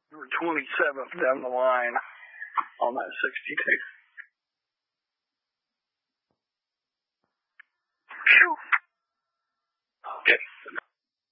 We're 27th down the line on that 62.